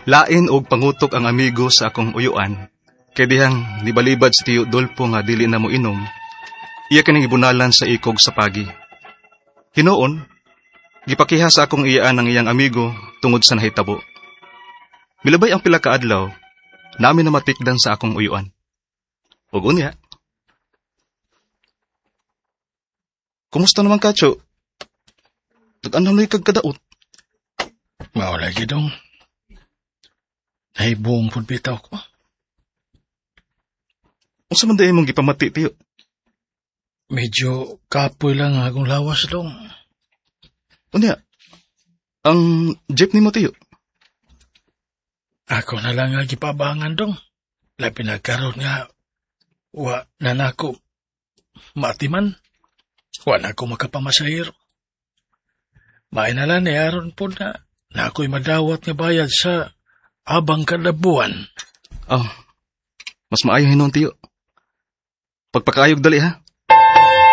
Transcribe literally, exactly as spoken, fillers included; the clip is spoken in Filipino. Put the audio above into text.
Lain og pangutok ang amigo sa akong uyuan, kay dihang nibalibad si Tiyo Dolpo nga dili na mo inom, iya kining ibunalan sa ikog sa pagi. Hinoon, gipakiha sa akong iyaan ang iyang amigo tungod sa nahitabo. Milabay ang pila ka adlaw, namin na matikdan sa akong uyuan. Ug unya. Kumusta naman ka, Cho? Nag-anam na ikag kadaot. Mawala gidong. Nahibuong pud bitaw ko. Unsa man day mong gipamati, Tiyo? Medyo kapoy lang ang akong lawas dong. Unya, ang jeep ni mo, Tiyo? Ako na lang nga gipabangan dong. Labi na karon nga wa na nako matiman. Wa na ako makapamasahiro. May nalan ni aron po na na ako'y madawat nga bayad sa abang kada buwan. Oh, mas maayo hinon, Tiyo. Pagpakaayog dali, ha?